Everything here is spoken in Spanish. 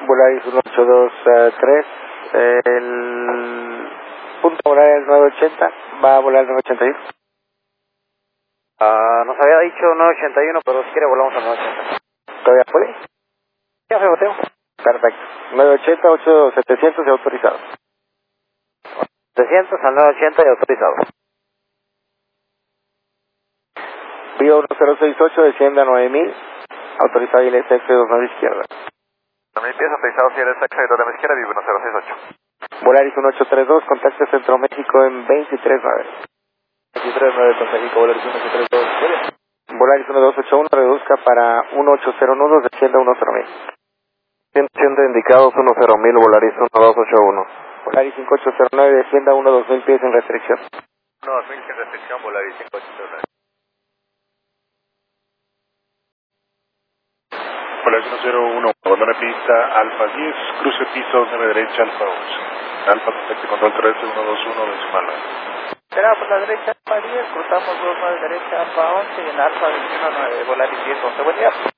Volaris 1823, el punto volar es 980, va a volar 981. Nos había dicho 981, pero si quiere volamos a 980. ¿Todavía puede? Ya se boteo. Perfecto. 980, 8700 y autorizado. 700 al 980 y autorizado. Vía 1068, desciende a 9000, autorizado y LSX 29 izquierda. 9000 pies, autorizado si eres X, de la izquierda, vivo 1068. Volaris 1832, contacto Centro México en 239. 239 con México, Volaris 1832. Volaris 1281, reduzca para 1800 nudos, descienda 10000. 100 indicados, 10000, Volaris 1281. Volaris 5809, descienda 2000 pies sin restricción. 2000 sin restricción, Volaris 5809. Volaris 101, abandone pista Alfa 10, cruce pista 2 derecha, Alfa 11. Alfa, contacto control terrestre 121, decimal. Será por la derecha Alfa 10, cruzamos 29 derecha Alfa 11 y en Alfa 21 Volaris 10, 11. Buen día.